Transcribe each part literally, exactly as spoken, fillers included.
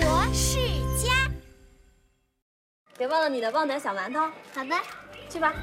国世家。 别忘了你的旺仔小馒头。 好的， 去吧。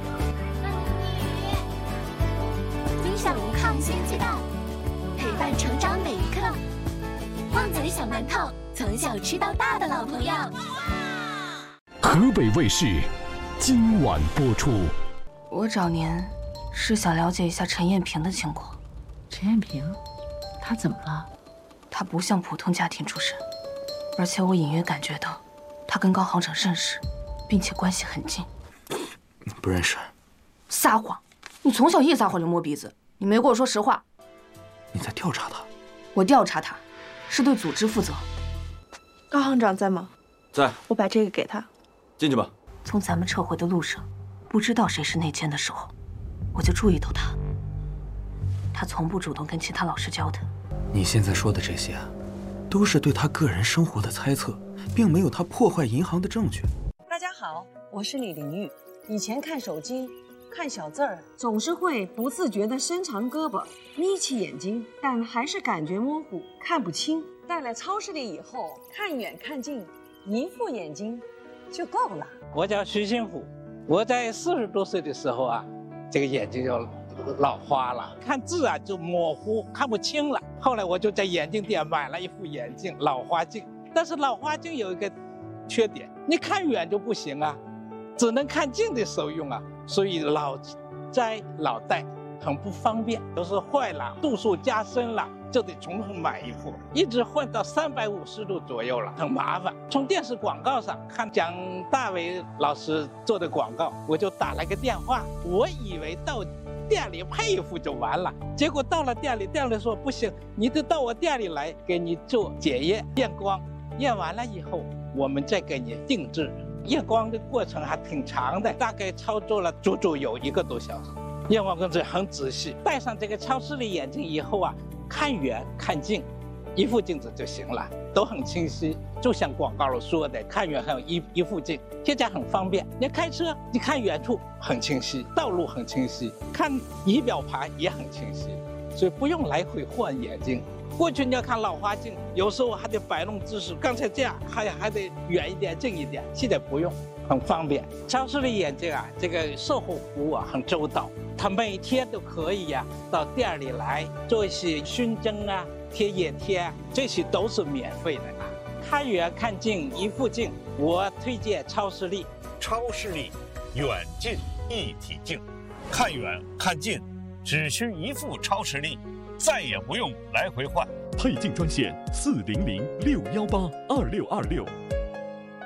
分享抗新鸡蛋，陪伴成长每一刻。旺仔小馒头，从小吃到大的老朋友。 河北卫视今晚播出。 我找您是想了解一下陈艳萍的情况。 陈艳萍，她怎么了？ 她不像普通家庭出身，而且我隐约感觉到，她跟高行长认识，并且关系很近。 不认识。 撒谎！你从小一撒谎就摸鼻子，你没跟我说实话。 你在调查他？ 我调查他，是对组织负责。 高行长在吗？ 在。 我把这个给他。 进去吧。 从咱们撤回的路上，不知道谁是内奸的时候，我就注意到他。他从不主动跟其他老师交谈。 你现在说的这些，都是对他个人生活的猜测，并没有他破坏银行的证据。 大家好，我是李玲玉。以前看手机，看小字儿，总是会不自觉地伸长胳膊，眯起眼睛，但还是感觉模糊，看不清。带来超视力以后，看远看近，一副眼睛就够了。 我叫徐新虎，我在四十多岁的时候啊，这个眼睛就老花了，看字啊就模糊，看不清了。后来我就在眼镜店买了一副眼镜，老花镜。但是老花镜有一个缺点，你看远就不行啊，只能看近的时候用啊，所以老摘老戴很不方便。有时候坏了，度数加深了，就得重新买一副，一直换到三百五十度左右了，很麻烦。从电视广告上看蒋大为老师做的广告，我就打了个电话，我以为到店里配一副就完了，结果到了店里，店里说不行，你得到我店里来给你做检验验光，验完了以后我们再给你定制。验光的过程还挺长的，大概操作了足足有一个多小时。验光工作很仔细，戴上这个超视力眼镜以后啊，看远看近，一副镜子就行了，都很清晰。就像广告里说的，看远还有一一副镜，现在很方便。你开车，你看远处很清晰，道路很清晰，看仪表盘也很清晰，所以不用来回换眼睛。过去你要看老花镜，有时候还得摆弄姿势，刚才这样还还得远一点、近一点，现在不用，很方便。超视力眼镜啊，这个售后服务啊很周到，他每天都可以呀、啊、到店里来做一些熏蒸啊、贴眼贴啊，这些都是免费的啊。看远看近一副镜，我推荐超视力。 超视力远近一体镜，看远看近只需一副超视力，再也不用来回换。 配镜专线四零零六幺八二六二六